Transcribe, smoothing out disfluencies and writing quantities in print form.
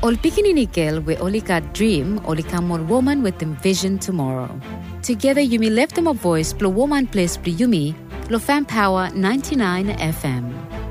Ol pikininikel we olika dream olika mon woman with them vision tomorrow. Together Yumi left them a voice plo woman place plo Yumi, plo fan power 99 FM.